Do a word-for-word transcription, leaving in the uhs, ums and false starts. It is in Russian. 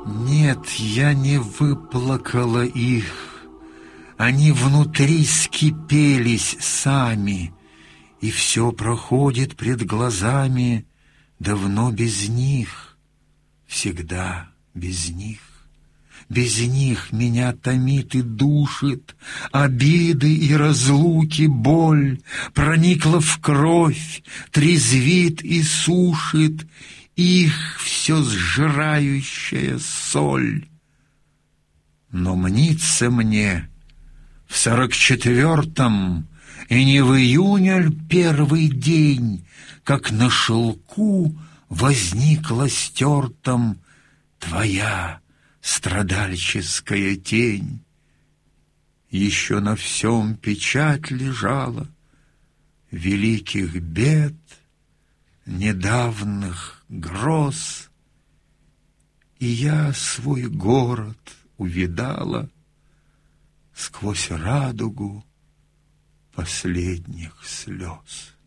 Нет, я не выплакала их, они внутри скипелись сами, и все проходит пред глазами давно без них, всегда без них. Без них меня томит и душит обиды и разлуки боль, проникла в кровь, трезвит и сушит их все сжирающая соль. Но мнится мне в сорок четвертом, и не в июнь первый день, как на шелку возникла стертом твоя страдальческая тень. Еще на всем печать лежала великих бед, недавних гроз, и я свой город увидала сквозь радугу последних слез.